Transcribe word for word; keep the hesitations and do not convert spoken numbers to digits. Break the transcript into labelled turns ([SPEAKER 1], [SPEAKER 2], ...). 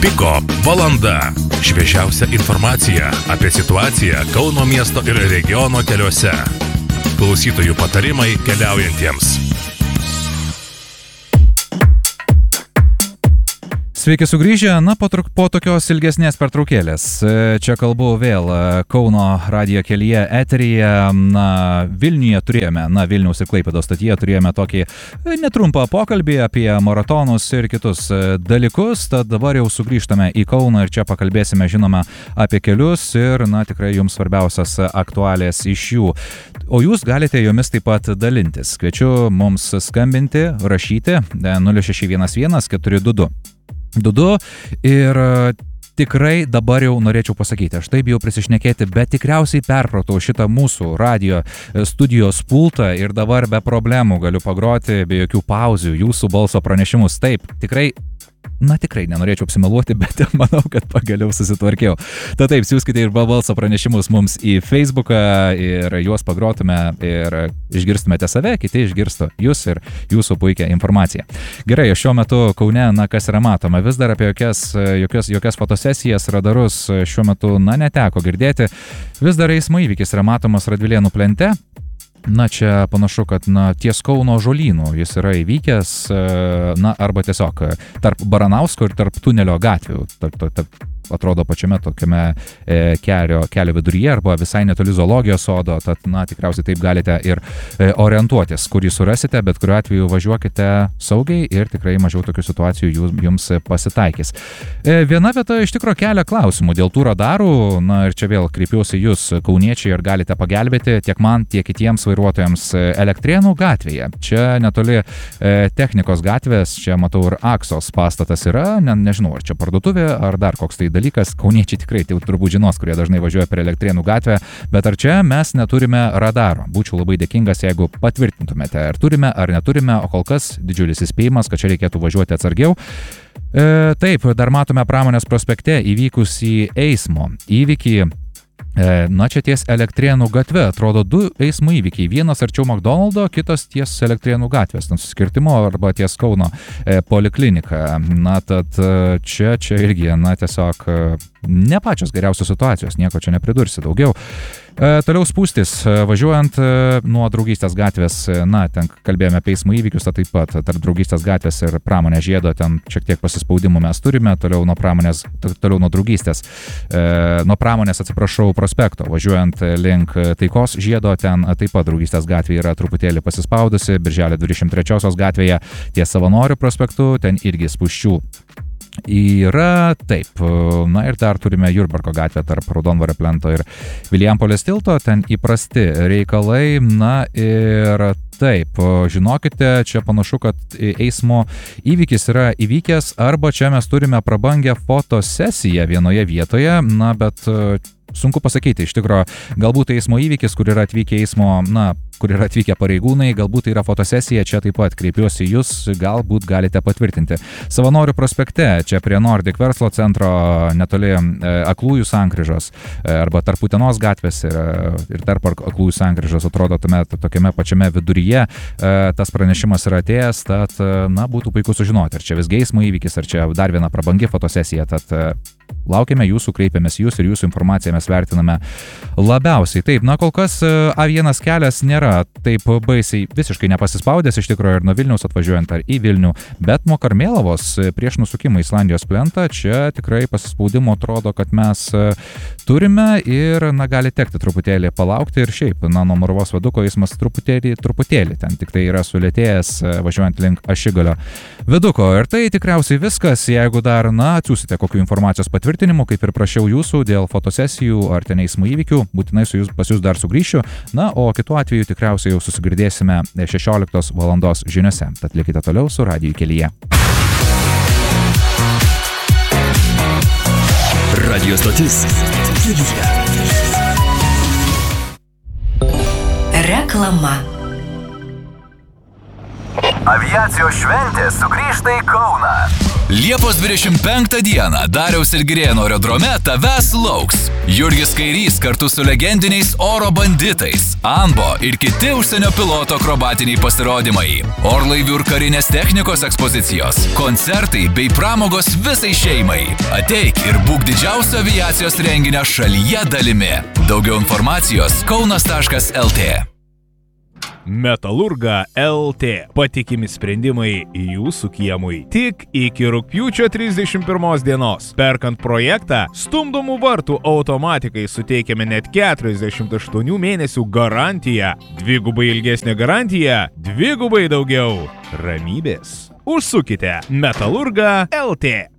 [SPEAKER 1] Piko valanda. Šviežiausia informacija apie situaciją Kauno miesto ir regiono keliuose. Klausytojų patarimai keliaujantiems.
[SPEAKER 2] Sveiki sugrįžę, na, po, truk, po tokios ilgesnės pertraukėlės. Čia kalbu vėl Kauno radijo kelyje eteryje. Na, Vilniuje turėjome, na, Vilniaus ir Klaipėdos stotyje turėjome tokį netrumpą pokalbį apie maratonus ir kitus dalykus. Tad dabar jau sugrįžtame į Kauną ir čia pakalbėsime, žinoma, apie kelius ir, na, tikrai jums svarbiausias aktualės iš jų. O jūs galite jomis taip pat dalintis. Kviečiu mums skambinti, rašyti nulis šeši vienas vienas keturi du du. du du ir tikrai dabar jau norėčiau pasakyti, aš taip jau prisišnekėti, bet tikriausiai perpratau šitą mūsų radio studijos pultą ir dabar be problemų galiu pagroti, be jokių pauzių, jūsų balso pranešimus. Taip, tikrai, na tikrai nenorėčiau apsimeluoti, bet manau, kad pagaliau susitvarkiau. Tad taip, siųskite ir balso pranešimus mums į Facebooką ir juos pagrotume ir išgirstumėte save, kiti išgirstų jūs ir jūsų puikią informaciją. Gerai, šiuo metu Kaune, na kas yra matoma, vis dar apie jokias, jokias, jokias fotosesijas, radarus šiuo metu, na neteko girdėti. Vis dar eismo įvykis yra matomas Radvilėnų plente. Na, čia panašu, kad na, ties Kauno žolynų jis yra įvykęs, na, arba tiesiog tarp Baranausko ir tarp Tunelio gatvių, tarp, tarp, tarp, atrodo pačiame tokiame e, kelio, kelio viduryje arba visai netoli zoologijos sodo, tad, na, tikriausiai taip galite ir e, orientuotis, kurį surasite, bet kuriuo atveju važiuokite saugiai ir tikrai mažiau tokių situacijų jūs, jums pasitaikys. E, viena vieta iš tikro kelia klausimų dėl tų radarų, na, ir čia vėl kreipiuosi jūs, kauniečiai, ir galite pagelbėti tiek man, tiek kitiems vairuotojams. Elektrėnų gatvėje. Čia netoli e, technikos gatvės, čia matau ir Aksos pastatas yra, ne, nežinau, ar čia parduotuvė, ar dar koks tai dalykas, kauniečiai tikrai tai turbūt žinos, kurie dažnai važiuoja per Elektrėnų gatvę, bet ar čia mes neturime radaro? Būčiau labai dėkingas, jeigu patvirtintumėte, ar turime, ar neturime, o kol kas didžiulis įspėjimas, kad čia reikėtų važiuoti atsargiau. E, taip, dar matome Pramonės prospekte įvykusį eismo įvykį. Na, čia ties Elektrėnų gatve atrodo du eismo įvykiai. Vienas arčiau McDonald'o, kitas ties Elektrėnų gatvės nusiskirtimo arba ties Kauno e, poliklinika. Na, tad čia, čia irgi, na, tiesiog ne pačios geriausios situacijos, nieko čia nepridursi daugiau. E, toliau spūstis, važiuojant e, nuo Draugystės gatvės, na, ten kalbėjome apie eismo įvykius, taip pat tarp Draugystės gatvės ir Pramonės žiedo, ten šiek tiek pasispaudimų mes turime, toliau nuo Pramonės, toliau nuo Draugystės, e, nuo Pramonės, atsiprašau, prospekto, važiuojant link Taikos žiedo, ten taip pat Draugystės gatvė yra truputėlį pasispaudusi, Birželio dvidešimt trečiosios gatvėje ties Savanorių prospektu, ten irgi spūsčių yra, taip, na ir dar turime Jurbarko gatvę tarp Raudondvario plento ir Vilijampolės tilto, ten įprasti reikalai, na ir taip, žinokite, čia panašu, kad eismo įvykis yra įvykęs, arba čia mes turime prabangę fotosesiją vienoje vietoje, na bet sunku pasakyti, iš tikro, galbūt eismo įvykis, kur yra atvykę eismo, na, kur yra atvykę pareigūnai, galbūt tai yra fotosesija, čia taip pat kreipiuosi jūs, galbūt galite patvirtinti. Savanorių prospekte, čia prie Nordic verslo centro, netoli e, Aklųjų sankryžos, e, arba tarp Utenos gatvės ir, ir tarp Aklųjų sankryžos, atrodo, tame tokiame pačiame viduryje, e, tas pranešimas yra atėjęs, tad, na, būtų puiku sužinoti, ar čia visgi eismo įvykis, ar čia dar viena prabangi fotosesija, tad e, laukiame jūsų, kreipiamės jūs ir jūsų informaciją mes vertiname labiausiai. Taip, na kol kas A vienas kelias nėra taip baisiai visiškai nepasispaudęs, iš tikrųjų ir nuo Vilniaus atvažiuojant ar į Vilnių, bet nuo Karmėlavos prieš nusukimą į Islandijos plentą, čia tikrai pasispaudimo atrodo, kad mes turime ir, na, gali tekti truputėlį palaukti ir šiaip, na, nuo Moruvos viaduko eismas truputėlį, truputėlį, ten tik tai yra sulėtėjęs važiuojant link Ašigalio viaduko. Ir tai tikriausiai viskas, jeigu dar, na, atsiųsite kokių informacijos patvirtinimų, kaip ir prašiau jūsų dėl fotosesijų ar ten eismo įvykių, būtinai su jūs, pas jūs dar sugrįšiu, na, o kitu atveju tikriausiai jau susigirdėsime šešioliktos valandos žiniose. Tad likite toliau su radiju kelyje.
[SPEAKER 3] Radio stotis.
[SPEAKER 4] Reklama.
[SPEAKER 5] Aviacijos šventė sugrįžta į Kauną.
[SPEAKER 3] Liepos dvidešimt penktą dieną Dariaus ir Girėno aerodrome tavęs lauks Jurgis Kairys kartu su legendiniais oro banditais, Anbo ir kiti užsienio piloto akrobatiniai pasirodymai, orlaivių ir karinės technikos ekspozicijos, koncertai bei pramogos visai šeimai. Ateik ir būk didžiausio aviacijos renginio šalyje dalimi. Daugiau informacijos kaunas taškas el tė.
[SPEAKER 4] Metalurga el tė. Patikimi sprendimai jūsų kiemui. Tik iki rugpjūčio trisdešimt pirmos dienos. Perkant projektą, stumdomų vartų automatikai suteikiame net keturiasdešimt aštuonių mėnesių garantiją. Dvigubai ilgesnė garantija, dvigubai daugiau ramybės. Užsukite Metalurga el tė.